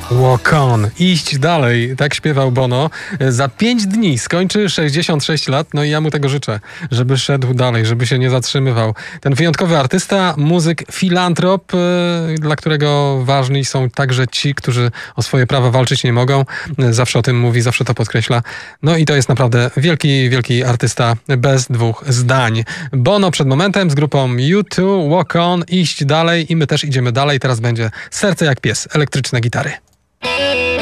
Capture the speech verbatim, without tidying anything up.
Walk on, iść dalej, tak śpiewał Bono. Za pięć dni skończy sześćdziesiąt sześć lat, no i ja mu tego życzę, żeby szedł dalej, żeby się nie zatrzymywał. Ten wyjątkowy artysta, muzyk, filantrop, yy, dla którego ważni są także ci, którzy o swoje prawa walczyć nie mogą. Zawsze o tym mówi, zawsze to podkreśla. No i to jest naprawdę wielki, wielki artysta bez dwóch zdań. Bono przed momentem z grupą U dwa, Walk on, iść dalej i my też idziemy dalej. Teraz będzie Serce jak pies, elektryczne gitary.